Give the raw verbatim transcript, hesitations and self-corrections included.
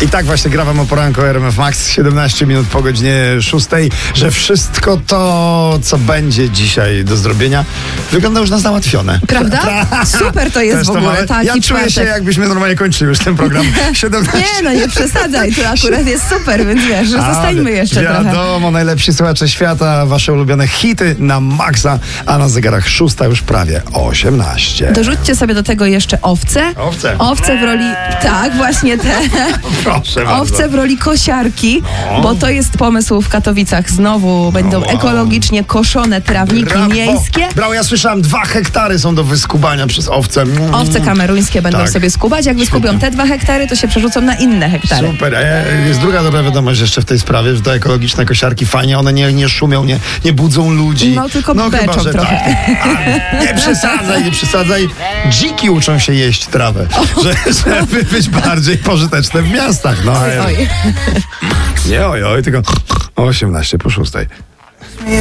I tak właśnie gramy o poranku R M F Max, siedemnaście minut po godzinie szóstej, że wszystko to, co będzie dzisiaj do zrobienia, wygląda już na załatwione. Prawda? Super to jest Też w to ogóle. mamy. Taki Ja czuję czwartek. się, jakbyśmy normalnie kończyli już ten program. siedemnaście Nie, no nie przesadzaj, to akurat jest super, więc wiesz, że A, zostańmy jeszcze trochę. Wiadomo, najlepsi słuchacze świata, wasze ulubione hity na maksa, a na zegarach szósta już prawie osiemnaście. Dorzućcie sobie do tego jeszcze owce. Owce. Owce w roli, tak, właśnie te. Proszę bardzo. Owce w roli kosiarki, No. bo to jest pomysł w Katowicach. Znowu będą wow. ekologicznie koszone trawniki Brawo. miejskie. Brawo, ja słyszałam, dwa hektary są do wyskubania przez owce. Mm. Owce kameruńskie będą Tak. sobie skubać. Jak wyskubią te dwa hektary, to się przerzucą na inne hektary. Super. E, Jest druga dobra wiadomość jeszcze w tej sprawie, że te ekologiczne kosiarki fajnie, one nie, nie szumią, nie, nie budzą ludzi. No, tylko beczą chyba, że trochę. Tak. A, nie przesadzaj, nie przesadzaj. Dziki uczą się jeść trawę, że, żeby być bardziej pożyteczne w miastach. No, Oj, oj. nie oj, oj, tylko osiemnaście po szóstej.